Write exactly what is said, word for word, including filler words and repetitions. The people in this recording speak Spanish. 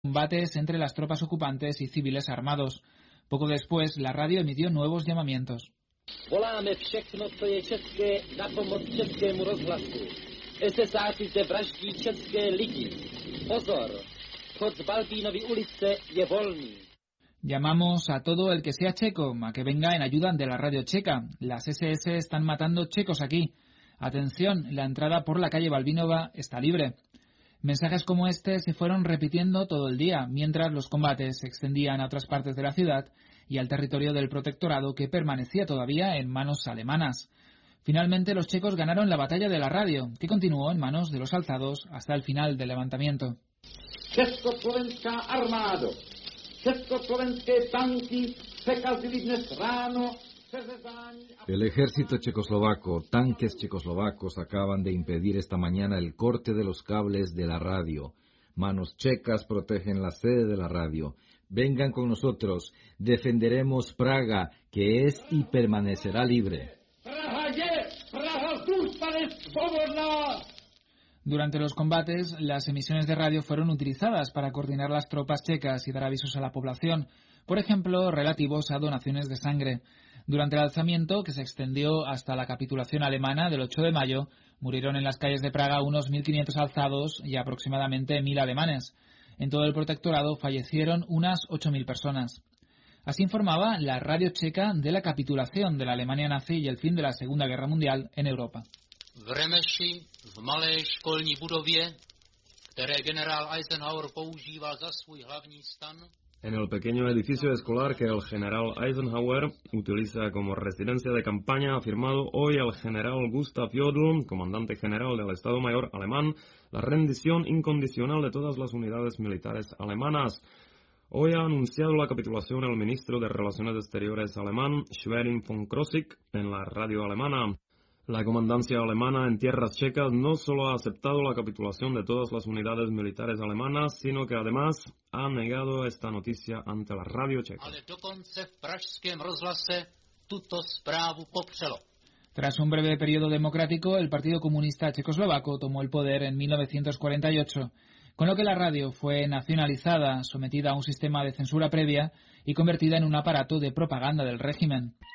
combates entre las tropas ocupantes y civiles armados. Poco después, la radio emitió nuevos llamamientos. Voláme všechno, co je české, na pomoc českému rozhlasu. Esesáci se vraždí české lidi. Pozor, chod z Balbínovy ulice je volný. Llamamos a todo el que sea checo a que venga en ayuda de la radio checa. Las ese ese están matando checos aquí. Atención, la entrada por la calle Balbínova está libre. Mensajes como este se fueron repitiendo todo el día, mientras los combates se extendían a otras partes de la ciudad y al territorio del protectorado, que permanecía todavía en manos alemanas. Finalmente, los checos ganaron la batalla de la radio, que continuó en manos de los alzados hasta el final del levantamiento. Československá armádo, československé tanky překazili dnes ráno. El ejército checoslovaco, tanques checoslovacos acaban de impedir esta mañana el corte de los cables de la radio. Manos checas protegen la sede de la radio. Vengan con nosotros, defenderemos Praga, que es y permanecerá libre. Durante los combates, las emisiones de radio fueron utilizadas para coordinar las tropas checas y dar avisos a la población, por ejemplo, relativos a donaciones de sangre. Durante el alzamiento, que se extendió hasta la capitulación alemana del ocho de mayo, murieron en las calles de Praga unos mil quinientos alzados y aproximadamente mil alemanes. En todo el protectorado fallecieron unas ocho mil personas. Así informaba la radio checa de la capitulación de la Alemania nazi y el fin de la Segunda Guerra Mundial en Europa. V Remeši, v malé školní budově, které generál Eisenhower používal za svůj hlavní stan. En el pequeño edificio escolar que el general Eisenhower utiliza como residencia de campaña, ha afirmado hoy el general Gustav Jodl, comandante general del Estado Mayor alemán, la rendición incondicional de todas las unidades militares alemanas. Hoy ha anunciado la capitulación el ministro de Relaciones Exteriores alemán, Schwerin von Krosigk, en la radio alemana. La comandancia alemana en tierras checas no solo ha aceptado la capitulación de todas las unidades militares alemanas, sino que además ha negado esta noticia ante la radio checa. Tras un breve periodo democrático, el Partido Comunista Checoslovaco tomó el poder en mil novecientos cuarenta y ocho, con lo que la radio fue nacionalizada, sometida a un sistema de censura previa y convertida en un aparato de propaganda del régimen.